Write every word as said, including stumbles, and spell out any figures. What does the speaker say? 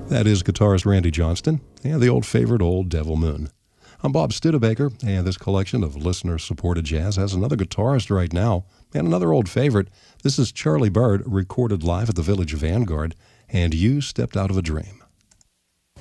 That is guitarist Randy Johnston and the old favorite, Old Devil Moon. I'm Bob Studebaker, and this collection of listener-supported jazz has another guitarist right now and another old favorite. This is Charlie Byrd, recorded live at the Village Vanguard, and You Stepped Out of a Dream.